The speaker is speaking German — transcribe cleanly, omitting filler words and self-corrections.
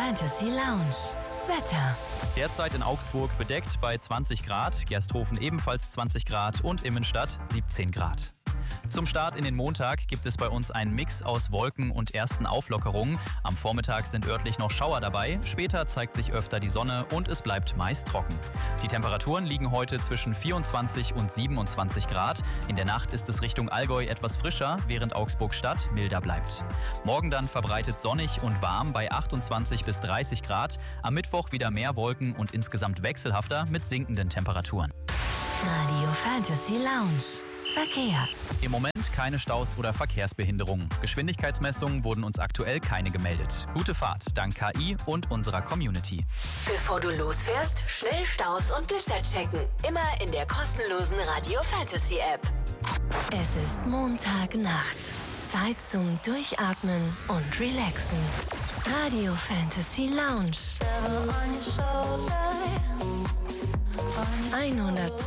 Fantasy Lounge. Wetter. Derzeit in Augsburg bedeckt bei 20 Grad, Gersthofen ebenfalls 20 Grad und Immenstadt 17 Grad. Zum Start in den Montag gibt es bei uns einen Mix aus Wolken und ersten Auflockerungen. Am Vormittag sind örtlich noch Schauer dabei, später zeigt sich öfter die Sonne und es bleibt meist trocken. Die Temperaturen liegen heute zwischen 24 und 27 Grad. In der Nacht ist es Richtung Allgäu etwas frischer, während Augsburg-Stadt milder bleibt. Morgen dann verbreitet sonnig und warm bei 28 bis 30 Grad. Am Mittwoch wieder mehr Wolken und insgesamt wechselhafter mit sinkenden Temperaturen. Radio Fantasy Lounge. Verkehr. Im Moment keine Staus oder Verkehrsbehinderungen. Geschwindigkeitsmessungen wurden uns aktuell keine gemeldet. Gute Fahrt dank KI und unserer Community. Bevor du losfährst, schnell Staus und Blitzer checken. Immer in der kostenlosen Radio Fantasy App. Es ist Montagnacht. Zeit zum Durchatmen und Relaxen. Radio Fantasy Lounge. 100